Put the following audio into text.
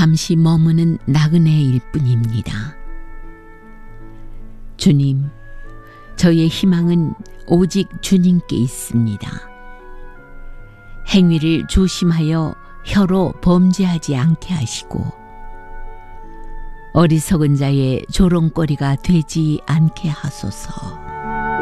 잠시 머무는 나그네일 뿐입니다. 주님, 저의 희망은 오직 주님께 있습니다. 행위를 조심하여 혀로 범죄하지 않게 하시고 어리석은 자의 조롱거리가 되지 않게 하소서.